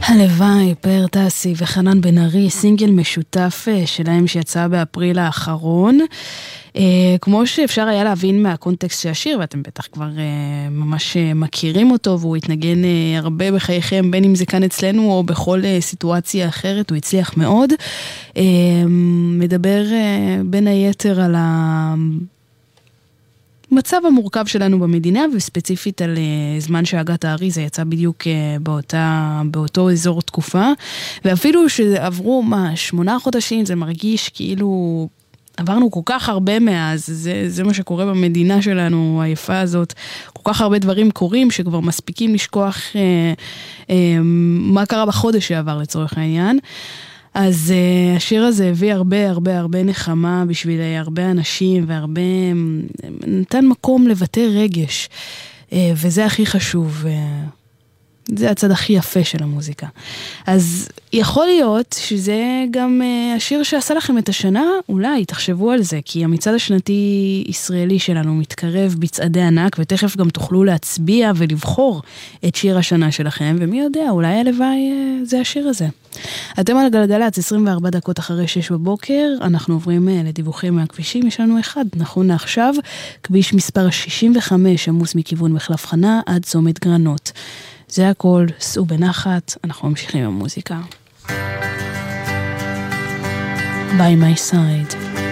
הלוואי, פאר טסי וחנן בן ארי, סינגל משותף שלהם שיצא באפריל האחרון. כמו שאפשר היה להבין מהקונטקסט של השיר, ואתם בטח כבר ממש מכירים אותו, והוא התנגן הרבה בחייכם, בין אם זה כאן אצלנו או בכל סיטואציה אחרת, הוא הצליח מאוד. מדבר בין היתר על מצב המורכב שלנו במדינה, וספציפית על זמן שהגת הארי, זה יצא בדיוק באותו אזור תקופה, ואפילו שעברו 8 חודשים, זה מרגיש כאילו עברנו כל כך הרבה מאז, זה מה שקורה במדינה שלנו, היפה הזאת, כל כך הרבה דברים קורים, שכבר מספיקים לשכוח מה קרה בחודש שעבר לצורך העניין. אז השיר הזה הביא הרבה נחמה בשביל הרבה אנשים, והרבה נתן מקום לבטא רגש, וזה הכי חשוב, זה הצד הכי יפה של המוזיקה. אז יכול להיות שזה גם השיר שעשה לכם את השנה, אולי תחשבו על זה, כי המצעד השנתי ישראלי שלנו מתקרב בצעדי ענק, ותכף גם תוכלו להצביע ולבחור את שיר השנה שלכם, ומי יודע, אולי הלוואי זה השיר הזה. אתם על גלגלצ, 24 דקות אחרי 6 בבוקר, אנחנו עוברים לדיווחים מהכבישים, יש לנו אחד, נכון לעכשיו, כביש מספר 65, עמוס מכיוון מחלף חנה עד צומת גרנות. זה הכל, סעו בנחת, אנחנו ממשיכים עם המוזיקה. By my side.